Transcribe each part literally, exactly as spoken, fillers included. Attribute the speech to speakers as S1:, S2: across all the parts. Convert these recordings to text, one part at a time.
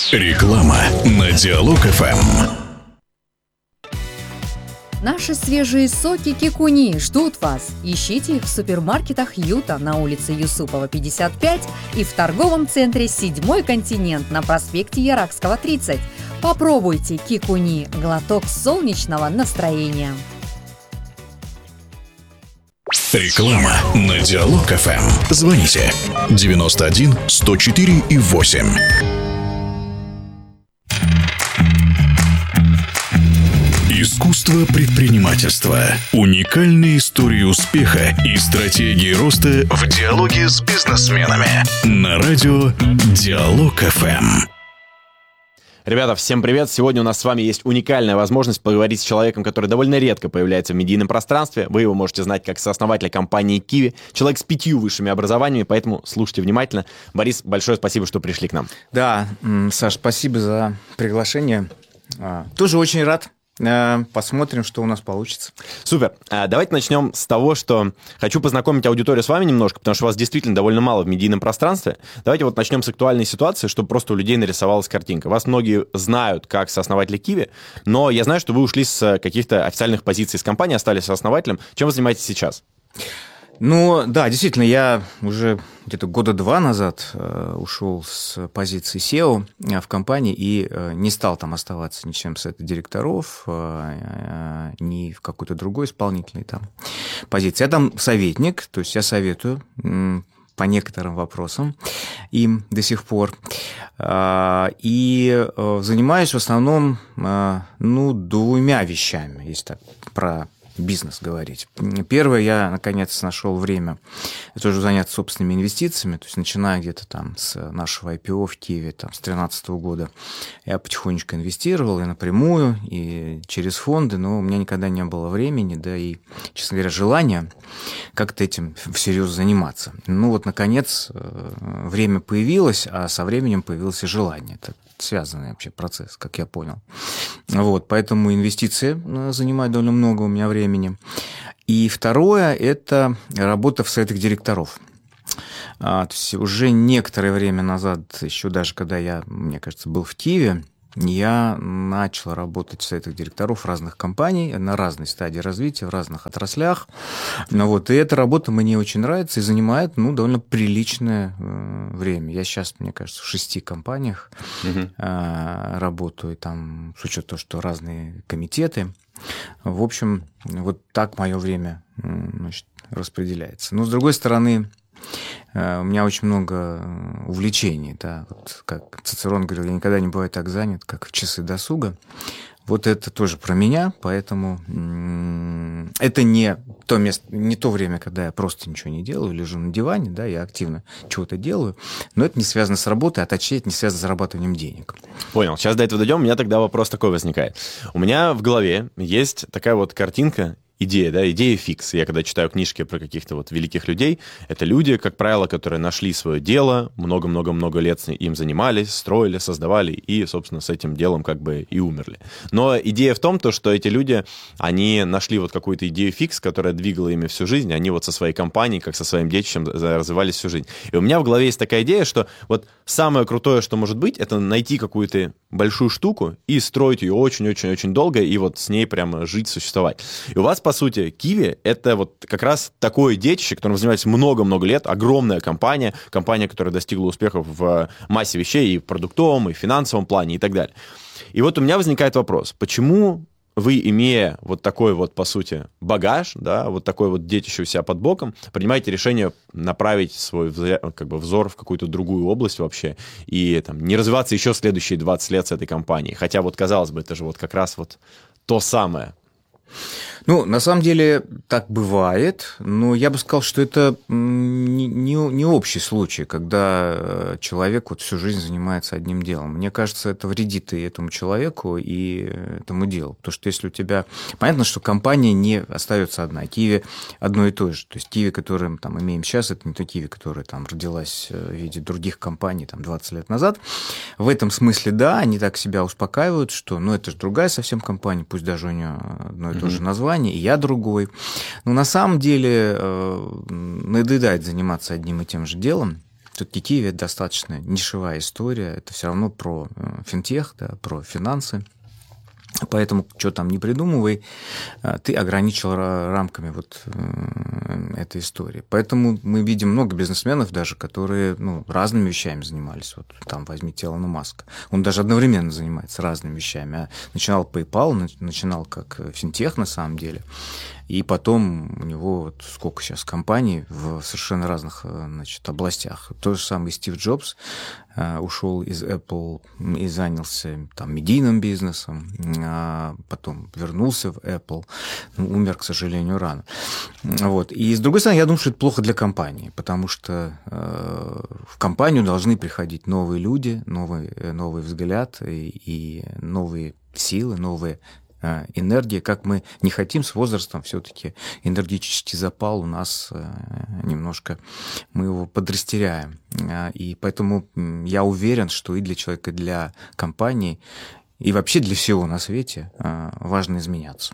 S1: Реклама на Диалог-ФМ.
S2: Наши свежие соки Кикуни ждут вас. Ищите их в супермаркетах Юта на улице Юсупова, пятьдесят пять и в торговом центре «Седьмой континент» на проспекте Яракского, тридцать. Попробуйте Кикуни – глоток солнечного настроения.
S1: Реклама на Диалог-ФМ. Звоните девяносто один сто четыре и восемь. Искусство предпринимательства. Уникальные истории успеха и стратегии роста в диалоге с бизнесменами. На радио Диалог-ФМ.
S3: Ребята, всем привет! Сегодня у нас с вами есть уникальная возможность поговорить с человеком, который довольно редко появляется в медийном пространстве. Вы его можете знать как сооснователя компании Kiwi, человек с пятью высшими образованиями, поэтому слушайте внимательно. Борис, большое спасибо, что пришли к нам.
S4: Да, Саш, спасибо за приглашение. Тоже очень рад. Посмотрим, что у нас получится.
S3: Супер. Давайте начнем с того, что хочу познакомить аудиторию с вами немножко, потому что вас действительно довольно мало в медийном пространстве. Давайте вот начнем с актуальной ситуации, чтобы просто у людей нарисовалась картинка. Вас многие знают как сооснователя Kiwi, но я знаю, что вы ушли с каких-то официальных позиций с компании, остались сооснователем. Чем вы занимаетесь сейчас?
S4: Ну, да, действительно, я уже где-то года два назад э, ушел с позиции сео в компании и э, не стал там оставаться ни чем совета директоров, э, э, ни в какой-то другой исполнительной там позиции. Я там советник, то есть я советую э, по некоторым вопросам им до сих пор. Э, и э, занимаюсь в основном э, ну, двумя вещами, если так про бизнес говорить. Первое, я, наконец, нашел время тоже заняться собственными инвестициями, то есть начиная где-то там с нашего ай пи о в Киеве, там, с две тысячи тринадцатого года, я потихонечку инвестировал и напрямую, и через фонды, но у меня никогда не было времени, да и, честно говоря, желания как-то этим всерьез заниматься. Ну вот, наконец, время появилось, а со временем появилось и желание. Это связанный вообще процесс, как я понял. Вот, поэтому инвестиции занимают довольно много у меня времени. И второе – это работа в советах директоров. А, то есть уже некоторое время назад, еще даже когда я, мне кажется, был в Киеве, я начал работать в советах директоров разных компаний на разной стадии развития, в разных отраслях. Ну, вот, и эта работа мне очень нравится и занимает ну, довольно приличное э, время. Я сейчас, мне кажется, в шести компаниях uh-huh. э, работаю, там, с учетом того, что разные комитеты. В общем, вот так мое время значит, распределяется. Но, с другой стороны, у меня очень много увлечений, да, вот как Цицерон говорил, я никогда не бываю так занят, как в часы досуга. Вот это тоже про меня, поэтому это не то место, не то время, когда я просто ничего не делаю, лежу на диване, да, я активно чего-то делаю, но это не связано с работой, а точнее, это не связано с зарабатыванием денег.
S3: Понял. Сейчас до этого дойдем, у меня тогда вопрос такой возникает. У меня в голове есть такая вот картинка, идея, да, идея фикс. Я когда читаю книжки про каких-то вот великих людей, это люди, как правило, которые нашли свое дело, много-много-много лет им занимались, строили, создавали и, собственно, с этим делом как бы и умерли. Но идея в том, то, что эти люди, они нашли вот какую-то идею фикс, которая двигала ими всю жизнь, они вот со своей компанией, как со своим детищем развивались всю жизнь. И у меня в голове есть такая идея, что вот самое крутое, что может быть, это найти какую-то большую штуку и строить ее очень-очень-очень долго, и вот с ней прямо жить, существовать. И у вас, по сути, Kiwi — это вот как раз такое детище, которым вы занимаетесь много-много лет, огромная компания, компания, которая достигла успехов в массе вещей и в продуктовом, и в финансовом плане, и так далее. И вот у меня возникает вопрос, почему вы, имея вот такой вот, по сути, багаж, да, вот такое вот детище у себя под боком, принимаете решение направить свой как бы, взор в какую-то другую область вообще и там, не развиваться еще следующие двадцать лет с этой компанией. Хотя вот, казалось бы, это же вот как раз вот то самое.
S4: Ну, на самом деле так бывает, но я бы сказал, что это не, не, не общий случай, когда человек вот всю жизнь занимается одним делом. Мне кажется, это вредит и этому человеку, и этому делу. Потому что если у тебя... Понятно, что компания не остается одна. Kiwi одно и то же. То есть Kiwi, который мы там имеем сейчас, это не то Kiwi, которая там родилась в виде других компаний там, двадцать лет назад. В этом смысле, да, они так себя успокаивают, что ну, это же другая совсем компания, пусть даже у нее одно и то же название, и я другой. Но на самом деле э, надоедает заниматься одним и тем же делом. Все-таки Киви – это достаточно нишевая история, это все равно про финтех, да, про финансы. Поэтому, что там не придумывай, ты ограничил рамками вот этой истории. Поэтому мы видим много бизнесменов даже, которые ну, разными вещами занимались. Вот там возьмите Илона Маска. Он даже одновременно занимается разными вещами. А начинал PayPal, начинал как финтех на самом деле. И потом у него вот сколько сейчас компаний в совершенно разных, значит, областях. То же самое Стив Джобс ушел из Apple и занялся там медийным бизнесом, а потом вернулся в Apple, ну, умер, к сожалению, рано. Вот. И с другой стороны, я думаю, что это плохо для компании, потому что э, в компанию должны приходить новые люди, новый, новый взгляд и, и новые силы, новые энергия, как мы не хотим с возрастом, все-таки энергетический запал у нас немножко, мы его подрастеряем. И поэтому я уверен, что и для человека, и для компании, и вообще для всего на свете важно изменяться.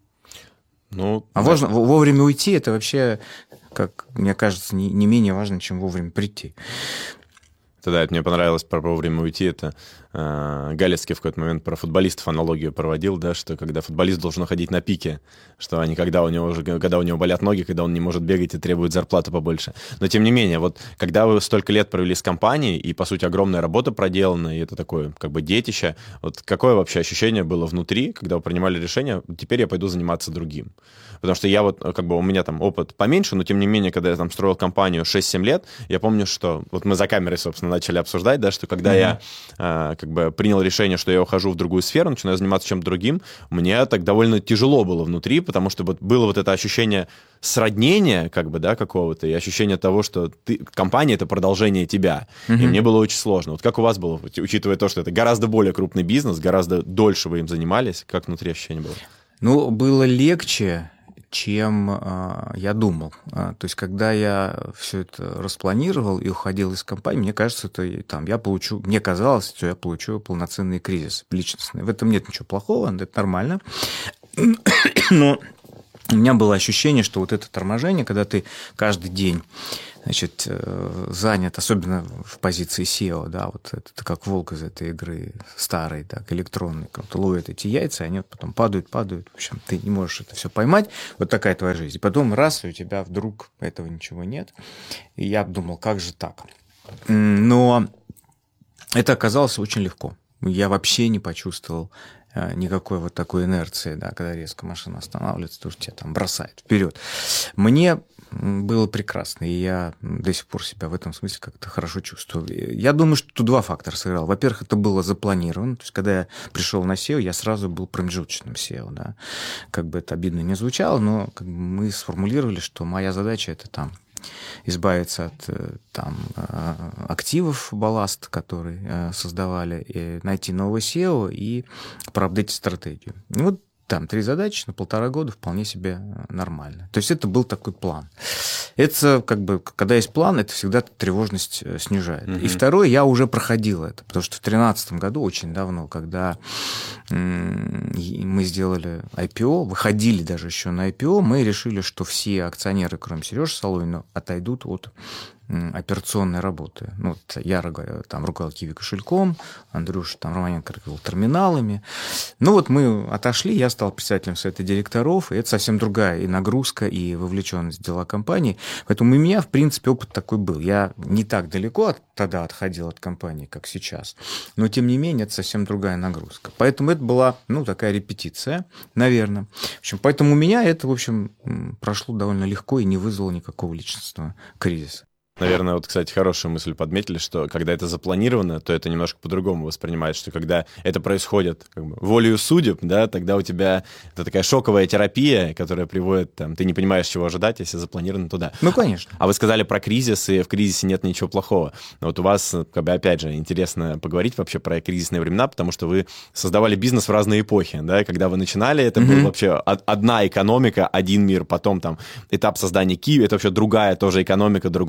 S4: Ну, а да. важно, вовремя уйти, это вообще, как мне кажется, не, не менее важно, чем вовремя прийти.
S3: Да, это мне понравилось про вовремя уйти. Это э, Галицкий в какой-то момент про футболистов аналогию проводил, да, что когда футболист должен уходить на пике, что они, когда у него уже, когда у него болят ноги, когда он не может бегать и требует зарплату побольше. Но тем не менее, вот когда вы столько лет провели с компанией, и, по сути, огромная работа проделана, и это такое, как бы, детище, вот какое вообще ощущение было внутри, когда вы принимали решение, теперь я пойду заниматься другим? Потому что я вот, как бы, у меня там опыт поменьше, но тем не менее, когда я там строил компанию шесть-семь лет, я помню, что, вот мы за камерой, собственно, начали обсуждать, да, что когда mm-hmm. я э, как бы принял решение, что я ухожу в другую сферу, начинаю заниматься чем-то другим, мне так довольно тяжело было внутри, потому что вот было вот это ощущение сроднения, как бы, да, какого-то, и ощущение того, что ты, компания — это продолжение тебя. Mm-hmm. И мне было очень сложно. Вот как у вас было, учитывая то, что это гораздо более крупный бизнес, гораздо дольше вы им занимались, как внутри ощущение было?
S4: Ну, было легче, чем э, я думал. А, то есть, когда я все это распланировал и уходил из компании, мне кажется, это, там, я получу, мне казалось, что я получу полноценный кризис личностный. В этом нет ничего плохого, это нормально. Но у меня было ощущение, что вот это торможение, когда ты каждый день, значит, занят, особенно в позиции сео, да, вот это как волк из этой игры старой, так, электронной, кто-то ловит эти яйца, они вот потом падают, падают, в общем, ты не можешь это все поймать, вот такая твоя жизнь. И потом раз, и у тебя вдруг этого ничего нет, и я думал, как же так? Но это оказалось очень легко. Я вообще не почувствовал никакой вот такой инерции, да, когда резко машина останавливается, то что тебя там бросает вперед. Мне было прекрасно, и я до сих пор себя в этом смысле как-то хорошо чувствую. Я думаю, что тут два фактора сыграл. Во-первых, это было запланировано. То есть, когда я пришел на сео, я сразу был промежуточным сео. Да. Как бы это обидно не звучало, но как бы мы сформулировали, что моя задача – это там избавиться от там, активов балласт, которые создавали, и найти новое сео и проапдейтить стратегию. И вот там три задачи на полтора года вполне себе нормально. То есть это был такой план. Это как бы, когда есть план, это всегда тревожность снижает. Mm-hmm. И второе, я уже проходил это, потому что в две тысячи тринадцатом году, очень давно, когда мы сделали ай пи о, выходили даже еще на ай пи о, мы решили, что все акционеры, кроме Сережи Соловина, отойдут от операционной работы. Ну, вот я там руководил Киви кошельком, Андрюша там Романенко руководил терминалами. Ну вот мы отошли, я стал председателем совета директоров, и это совсем другая и нагрузка, и вовлеченность в дела компании. Поэтому у меня, в принципе, опыт такой был. Я не так далеко от, тогда отходил от компании, как сейчас, но, тем не менее, это совсем другая нагрузка. Поэтому это была, ну, такая репетиция, наверное. В общем, поэтому у меня это, в общем, прошло довольно легко и не вызвало никакого личностного кризиса.
S3: Наверное, вот, кстати, хорошую мысль подметили, что когда это запланировано, то это немножко по-другому воспринимается, что когда это происходит как бы волею судеб, да, тогда у тебя это такая шоковая терапия, которая приводит, там, ты не понимаешь, чего ожидать, если запланировано туда.
S4: Ну, конечно.
S3: А вы сказали про кризис, и в кризисе нет ничего плохого. Но вот у вас, как бы, опять же, интересно поговорить вообще про кризисные времена, потому что вы создавали бизнес в разные эпохи, да, когда вы начинали, это mm-hmm. была вообще одна экономика, один мир, потом там этап создания Киви, это вообще другая тоже экономика, другой мир.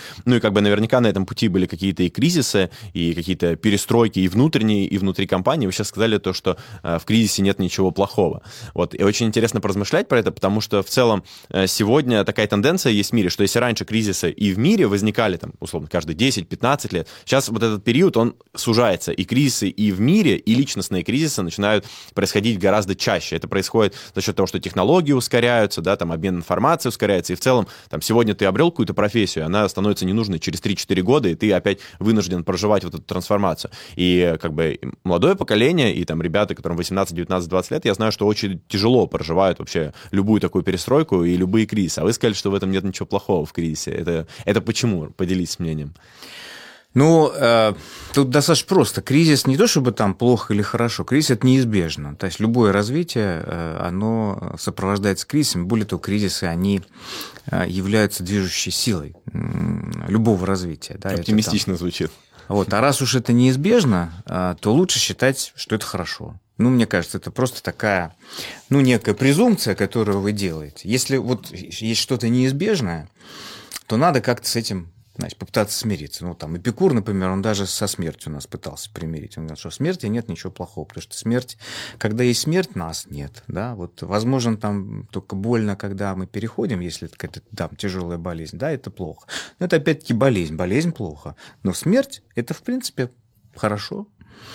S3: Ну и как бы наверняка на этом пути были какие-то и кризисы, и какие-то перестройки и внутренние, и внутри компании. Вы сейчас сказали то, что в кризисе нет ничего плохого. Вот. И очень интересно поразмышлять про это, потому что в целом сегодня такая тенденция есть в мире, что если раньше кризисы и в мире возникали, там, условно, каждые десять-пятнадцать лет, сейчас вот этот период, он сужается. И кризисы и в мире, и личностные кризисы начинают происходить гораздо чаще. Это происходит за счет того, что технологии ускоряются, да, там, обмен информацией ускоряется, и в целом, там, сегодня ты обрел какую-то профессию, она становится ненужной через три-четыре года, и ты опять вынужден проживать вот эту трансформацию. И как бы молодое поколение, и там ребята, которым восемнадцать, девятнадцать, двадцать лет, я знаю, что очень тяжело проживают вообще любую такую перестройку и любые кризисы. А вы сказали, что в этом нет ничего плохого в кризисе. Это, это почему? Поделитесь мнением.
S4: Ну, э, тут достаточно просто. Кризис не то, чтобы там плохо или хорошо. Кризис – это неизбежно. То есть любое развитие, э, оно сопровождается кризисами. Более того, кризисы, они э, являются движущей силой э, любого развития. Да,
S3: оптимистично это, там, звучит.
S4: Вот. А раз уж это неизбежно, э, то лучше считать, что это хорошо. Ну, мне кажется, это просто такая, ну, некая презумпция, которую вы делаете. Если вот есть что-то неизбежное, то надо как-то с этим, значит, попытаться смириться. Ну, там, Эпикур, например, он даже со смертью нас пытался примирить. Он говорит, что в смерти нет ничего плохого, потому что смерть, когда есть смерть, нас нет, да, вот, возможно, там только больно, когда мы переходим, если это какая-то, да, тяжелая болезнь, да, это плохо. Но это, опять-таки, болезнь, болезнь плохо, но смерть, это, в принципе, хорошо.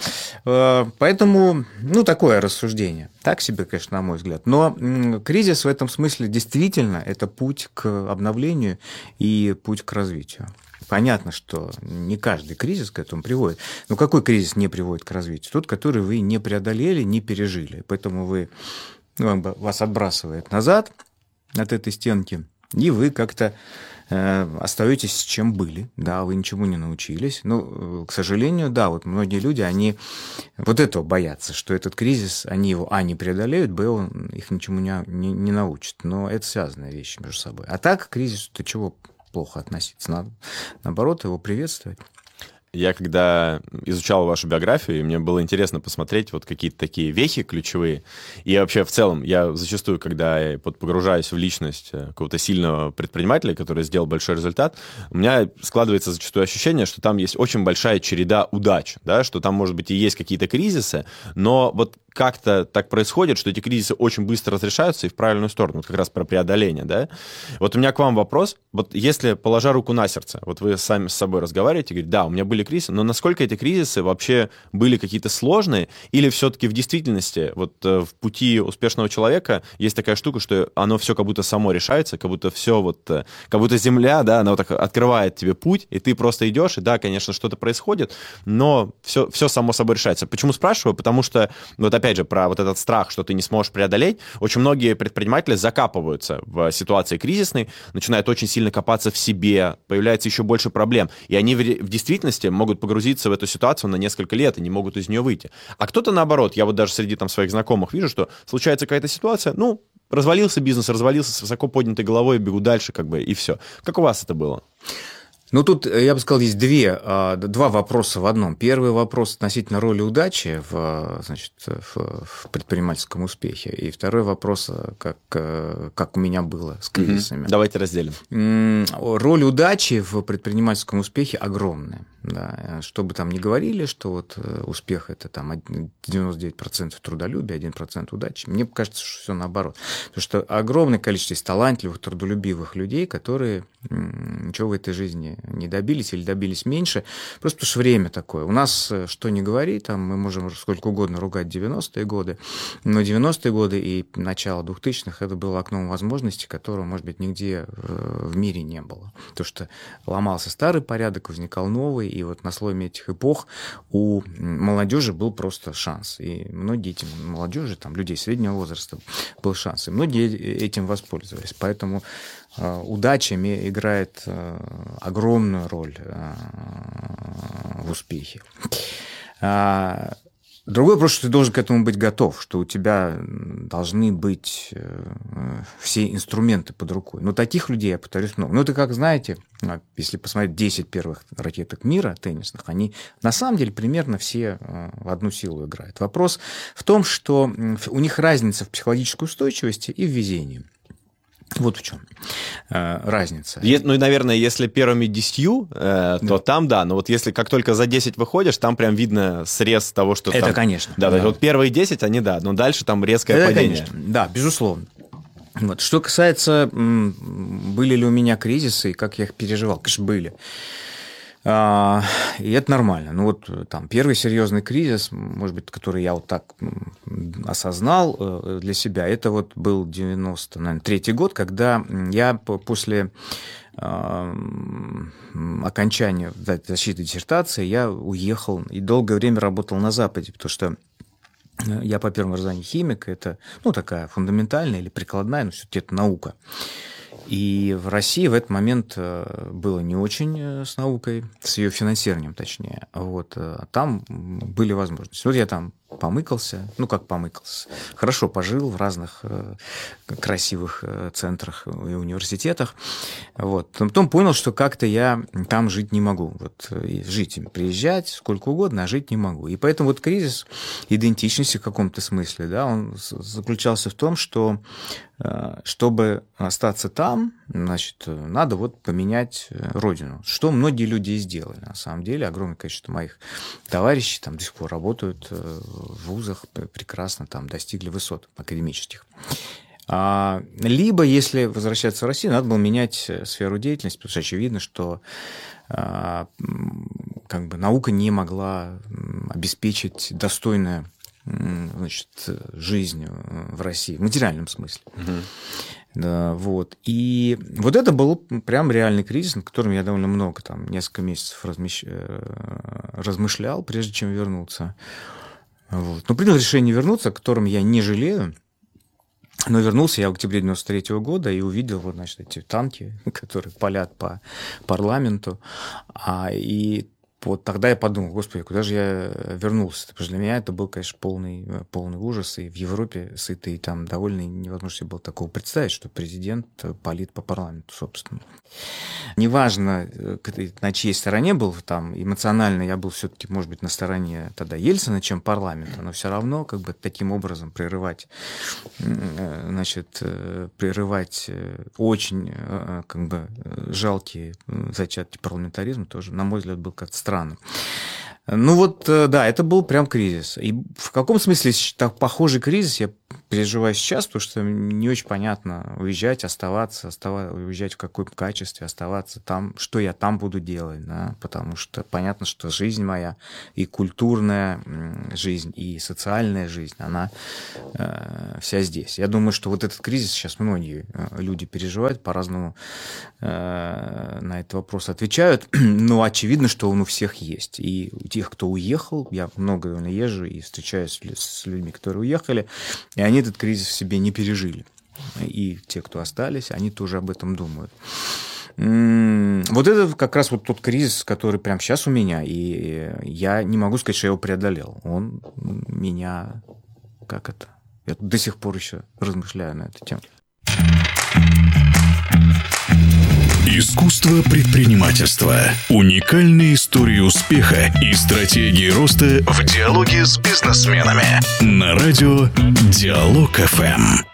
S4: Поэтому, ну, такое рассуждение. Так себе, конечно, на мой взгляд. Но кризис в этом смысле действительно это путь к обновлению и путь к развитию. Понятно, что не каждый кризис к этому приводит. Но какой кризис не приводит к развитию? Тот, который вы не преодолели, не пережили. Поэтому вы, ну, вас отбрасывает назад от этой стенки, и вы как-то остаетесь с чем были, да, вы ничему не научились. Ну, к сожалению, да, вот многие люди, они вот этого боятся, что этот кризис, они его, а, не преодолеют, б, он их ничему не, не, не научит. Но это связанные вещи между собой. А так, к кризису-то чего плохо относиться? Надо, наоборот, его приветствовать.
S3: Я когда изучал вашу биографию, мне было интересно посмотреть вот какие-то такие вехи ключевые. И вообще в целом я зачастую, когда я погружаюсь в личность какого-то сильного предпринимателя, который сделал большой результат, у меня складывается зачастую ощущение, что там есть очень большая череда удач, да, что там, может быть, и есть какие-то кризисы, но вот как-то так происходит, что эти кризисы очень быстро разрешаются и в правильную сторону. Вот как раз про преодоление, да. Вот у меня к вам вопрос. Вот если, положа руку на сердце, вот вы сами с собой разговариваете, говорите, да, у меня были кризисы, но насколько эти кризисы вообще были какие-то сложные, или все-таки в действительности вот в пути успешного человека есть такая штука, что оно все как будто само решается, как будто все вот, как будто земля, да, она вот так открывает тебе путь, и ты просто идешь, и да, конечно, что-то происходит, но все, все само собой решается. Почему спрашиваю? Потому что вот опять же, про вот этот страх, что ты не сможешь преодолеть, очень многие предприниматели закапываются в ситуации кризисной, начинают очень сильно копаться в себе, появляется еще больше проблем, и они в, в действительности могут погрузиться в эту ситуацию на несколько лет и не могут из нее выйти. А кто-то наоборот, я вот даже среди там своих знакомых вижу, что случается какая-то ситуация, ну, развалился бизнес, развалился с высоко поднятой головой, бегу дальше, как бы, и все. Как у вас это было?
S4: Ну, тут, я бы сказал, есть две, два вопроса в одном. Первый вопрос относительно роли удачи в, значит, в, в предпринимательском успехе. И второй вопрос, как, как у меня было с кризисами.
S3: Mm-hmm. Давайте разделим.
S4: Роль удачи в предпринимательском успехе огромная. Да. Что бы там ни говорили, что вот успех – это там девяносто девять процентов трудолюбия, один процент удачи. Мне кажется, что все наоборот. Потому что огромное количество есть талантливых, трудолюбивых людей, которые ничего в этой жизни не добились или добились меньше, просто потому что время такое. У нас, что ни говори, там мы можем сколько угодно ругать девяностые годы, но девяностые годы и начало двухтысячных это было окном возможностей, которого, может быть, нигде в мире не было. Потому что ломался старый порядок, возникал новый, и вот на сломе этих эпох у молодежи был просто шанс. И многие этим, молодежи, там, людей среднего возраста, был шанс. И многие этим воспользовались. Поэтому удача играет огромную роль в успехе. Другой вопрос, что ты должен к этому быть готов, что у тебя должны быть все инструменты под рукой. Но таких людей, я повторюсь, много. Ну, это как, знаете, если посмотреть десять первых ракеток мира теннисных, они на самом деле примерно все в одну силу играют. Вопрос в том, что у них разница в психологической устойчивости и в везении. Вот в чем э, разница.
S3: Е- ну и, наверное, если первыми десятью, э, то да. там, да. Но вот если как только за десять выходишь, там прям видно срез того, что
S4: Это,
S3: там...
S4: конечно.
S3: Да, да. Вот первые десять, они, да. Но дальше там резкое
S4: Это,
S3: падение.
S4: конечно. Да, безусловно. Вот. Что касается, были ли у меня кризисы и как я их переживал, конечно, были. А, и это нормально. Ну вот там первый серьезный кризис, может быть, который я вот так осознал для себя, это вот был девяносто третий год, когда я после а, окончания защиты диссертации я уехал и долгое время работал на Западе, потому что я по первому образованию химик, это ну, такая фундаментальная или прикладная, но все-таки это наука. И в России в этот момент было не очень с наукой, с ее финансированием точнее. Вот. Там были возможности. Вот я там помыкался, ну как помыкался, хорошо пожил в разных красивых центрах и университетах. Вот. Потом понял, что как-то я там жить не могу. Вот. И жить, приезжать сколько угодно, а жить не могу. И поэтому вот кризис идентичности в каком-то смысле, да, он заключался в том, что чтобы остаться там, значит, надо вот поменять родину. Что многие люди и сделали, на самом деле. Огромное количество моих товарищей там до сих пор работают в вузах, прекрасно там достигли высот академических. Либо, если возвращаться в Россию, надо было менять сферу деятельности, потому что очевидно, что как бы наука не могла обеспечить достойное значит, жизнь в России, в материальном смысле. Угу. Да, вот. И вот это был прям реальный кризис, над которым я довольно много, там, несколько месяцев размещ... размышлял, прежде чем вернуться. Вот. Но принял решение вернуться, о котором я не жалею. Но вернулся я в октябре девяносто третьего года и увидел вот, значит, эти танки, которые палят по парламенту. А, и вот тогда я подумал, господи, куда же я вернулся? Потому что для меня это был, конечно, полный, полный ужас. И в Европе сытый, там довольно невозможно себе было такого представить, что президент палит по парламенту, собственно. Неважно, на чьей стороне был, там эмоционально я был все-таки, может быть, на стороне тогда Ельцина, чем парламента, но все равно как бы таким образом прерывать, значит, прерывать очень как бы жалкие зачатки парламентаризма тоже, на мой взгляд, был как-то странно. Ну вот, да, это был прям кризис. И в каком смысле так похожий кризис я переживаю сейчас, потому что не очень понятно уезжать, оставаться, оставаться, уезжать в каком качестве, оставаться там, что я там буду делать, да, потому что понятно, что жизнь моя и культурная жизнь, и социальная жизнь, она э, вся здесь. Я думаю, что вот этот кризис сейчас многие люди переживают, по-разному э, на этот вопрос отвечают, но очевидно, что он у всех есть. И у тех, кто уехал, я много довольно езжу и встречаюсь с людьми, которые уехали, и они этот кризис в себе не пережили. И те, кто остались, они тоже об этом думают. Вот это как раз вот тот кризис, который прямо сейчас у меня, и я не могу сказать, что я его преодолел. Он меня... Как это? Я до сих пор еще размышляю на эту тему.
S1: Искусство предпринимательства. Уникальные истории успеха и стратегии роста в диалоге с бизнесменами. На радио Диалог эф эм.